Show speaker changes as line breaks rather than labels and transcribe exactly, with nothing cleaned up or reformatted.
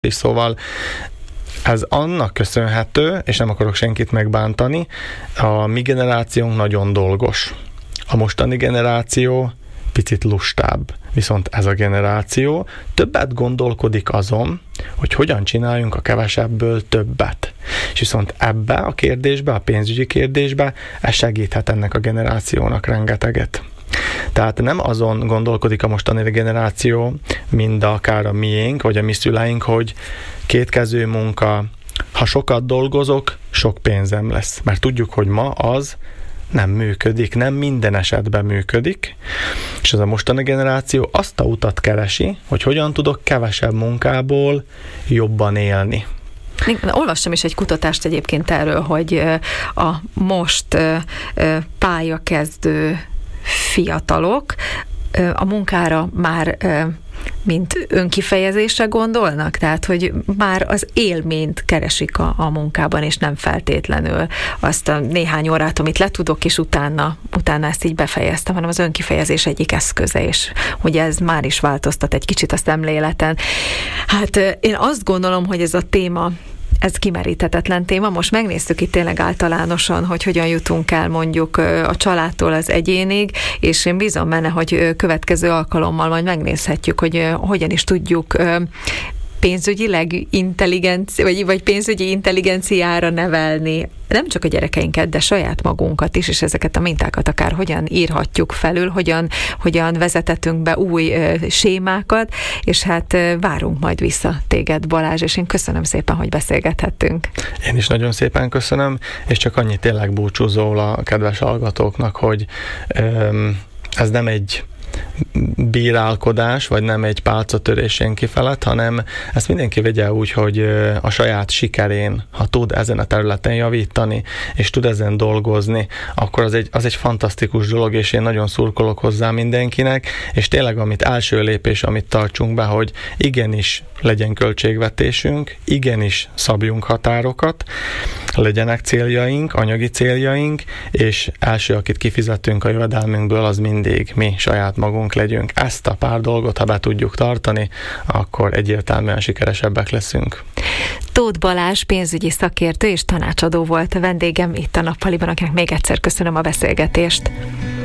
Szóval ez annak köszönhető, és nem akarok senkit megbántani, a mi generációnk nagyon dolgos. A mostani generáció picit lustább. Viszont ez a generáció többet gondolkodik azon, hogy hogyan csináljunk a kevesebből többet. És viszont ebbe a kérdésbe, a pénzügyi kérdésbe, ez segíthet ennek a generációnak rengeteget. Tehát nem azon gondolkodik a mostani generáció, mind akár a miénk, vagy a mi szüleink, hogy kétkezű munka, ha sokat dolgozok, sok pénzem lesz. Mert tudjuk, hogy ma az nem működik, nem minden esetben működik, és az a mostani generáció azt a utat keresi, hogy hogyan tudok kevesebb munkából jobban élni.
Olvastam is egy kutatást egyébként erről, hogy a most pályakezdő fiatalok a munkára már mint önkifejezésre gondolnak, tehát hogy már az élményt keresik a, a munkában, és nem feltétlenül azt a néhány órát, amit letudok, és utána, utána ezt így befejeztem, hanem az önkifejezés egyik eszköze, és hogy ez már is változtat egy kicsit a szemléleten. Hát én azt gondolom, hogy ez a téma, ez kimeríthetetlen téma. Most megnéztük itt tényleg általánosan, hogy hogyan jutunk el mondjuk a családtól az egyénig, és én bízom benne, hogy következő alkalommal majd megnézhetjük, hogy hogyan is tudjuk pénzügyileg intelligenci, vagy, vagy pénzügyi intelligenciára nevelni nem csak a gyerekeinket, de saját magunkat is, és ezeket a mintákat akár hogyan írhatjuk felül, hogyan, hogyan vezetetünk be új ö, sémákat, és hát ö, várunk majd vissza téged, Balázs, és én köszönöm szépen, hogy beszélgethettünk.
Én is nagyon szépen köszönöm, és csak annyit tényleg búcsúzól a kedves hallgatóknak, hogy ö, ez nem egy bírálkodás, vagy nem egy pálcatörés senki felett, hanem ezt mindenki vegye úgy, hogy a saját sikerén, ha tud ezen a területen javítani, és tud ezen dolgozni, akkor az egy, az egy fantasztikus dolog, és én nagyon szurkolok hozzá mindenkinek, és tényleg amit első lépés, amit tartsunk be, hogy igenis legyen költségvetésünk, igenis szabjunk határokat, legyenek céljaink, anyagi céljaink, és első, akit kifizetünk a jövedelmünkből, az mindig mi saját magunk legyünk. Ezt a pár dolgot, ha be tudjuk tartani, akkor egyértelműen sikeresebbek leszünk.
Tóth Balázs pénzügyi szakértő és tanácsadó volt a vendégem itt a Nappaliban, akinek még egyszer köszönöm a beszélgetést.